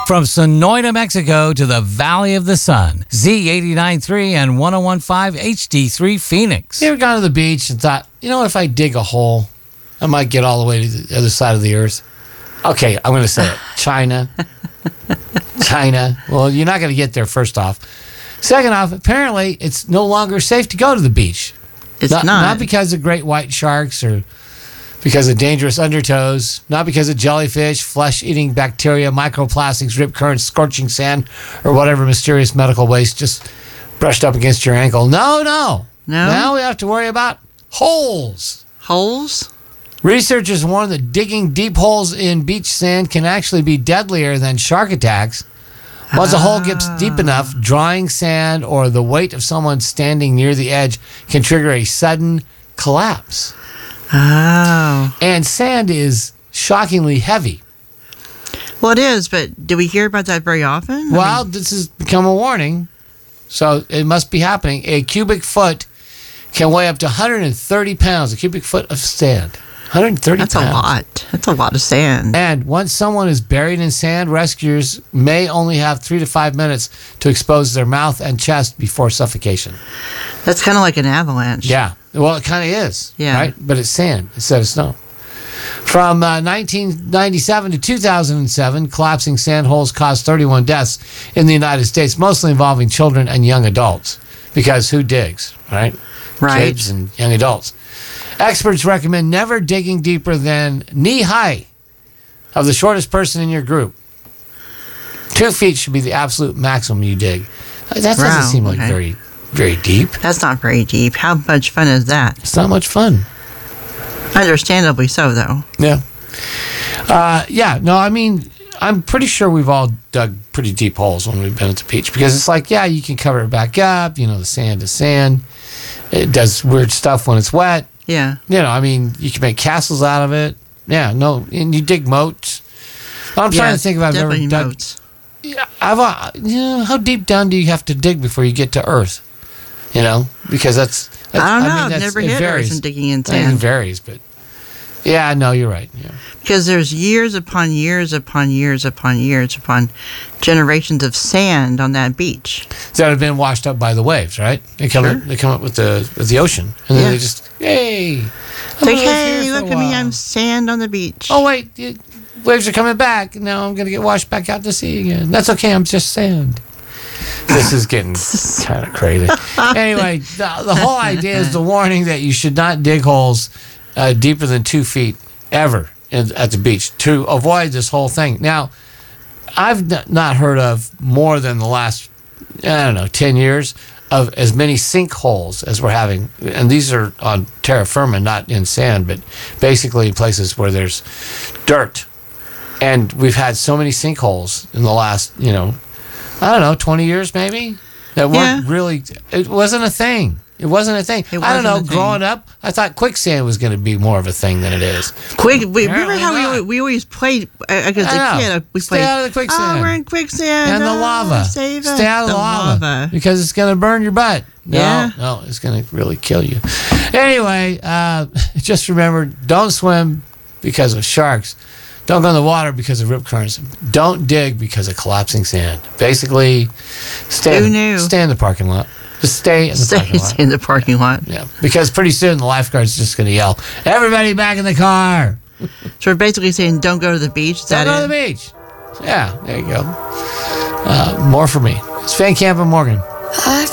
From Sonoita, Mexico to the Valley of the Sun, Z89.3 and 101.5 HD3 Phoenix. You ever gone to the beach and thought, you know, if I dig a hole, I might get all the way to the other side of the earth? Okay, I'm going to say it. China. China. Well, you're not going to get there, first off. Second off, apparently it's no longer safe to go to the beach. It's not. Not because of great white sharks or because of dangerous undertows, not because of jellyfish, flesh-eating bacteria, microplastics, rip currents, scorching sand, or whatever mysterious medical waste just brushed up against your ankle. No. Now we have to worry about holes. Holes? Researchers warn that digging deep holes in beach sand can actually be deadlier than shark attacks. Once a hole gets deep enough, drying sand or the weight of someone standing near the edge can trigger a sudden collapse. Oh. And sand is shockingly heavy. Well, it is, but do we hear about that very often? Well, this has become a warning, so it must be happening. A cubic foot can weigh up to 130 pounds, a cubic foot of sand. 130 That's pounds. a lot. That's a lot of sand. And once someone is buried in sand, rescuers may only have 3 to 5 minutes to expose their mouth and chest before suffocation. That's kind of like an avalanche. Yeah. Well, it kind of is. Yeah. Right? But it's sand instead of snow. From 1997 to 2007, collapsing sand holes caused 31 deaths in the United States, mostly involving children and young adults. Because who digs, right? Right. Kids and young adults. Experts recommend never digging deeper than knee high of the shortest person in your group. 2 feet should be the absolute maximum you dig. That doesn't seem like very, very deep. That's not very deep. How much fun is that? It's not much fun. Understandably so, though. Yeah. No, I mean, I'm pretty sure we've all dug pretty deep holes when we've been at the beach because it's like, yeah, you can cover it back up. You know, the sand is sand. It does weird stuff when it's wet. Yeah. You know, I mean, you can make castles out of it. Yeah, no, and you dig moats. I'm trying to think if I've ever dug. Moats. Yeah, how deep down do you have to dig before you get to Earth? You know, because that's I don't know. mean, I've never hit varies. Earth in digging in It sand. varies, but yeah, no, you're right. Yeah. Because there's years upon years upon years upon years upon generations of sand on that beach. That have been washed up by the waves, right? They come up with the ocean, and then they just hey, It's like, hey, look at me, I'm sand on the beach. Oh wait, waves are coming back. Now I'm gonna get washed back out to sea again. That's okay. I'm just sand. This is getting kind of crazy. Anyway, the whole idea is the warning that you should not dig holes deeper than 2 feet ever at the beach to avoid this whole thing. Now, I've not heard of more than the last, 10 years of as many sinkholes as we're having. And these are on terra firma, not in sand, but basically places where there's dirt. And we've had so many sinkholes in the last, 20 years maybe, that weren't really, it wasn't a thing. It wasn't a thing. I don't know. Growing up, I thought quicksand was going to be more of a thing than it is. Remember how we always played as a kid? We Stay played, out of the quicksand. Oh, we're in quicksand. And the lava. Save us. Stay out of the lava. Because it's going to burn your butt. No, it's going to really kill you. Anyway, just remember, don't swim because of sharks. Don't go in the water because of rip currents. Don't dig because of collapsing sand. Basically, stay in the parking lot. Just stay in the parking lot. Stay in the parking lot. Yeah, because pretty soon the lifeguard's just going to yell, "Everybody back in the car!" So we're basically saying, don't go to the beach. Don't go to the beach. Yeah, there you go. More for me. It's Van Camp and Morgan. I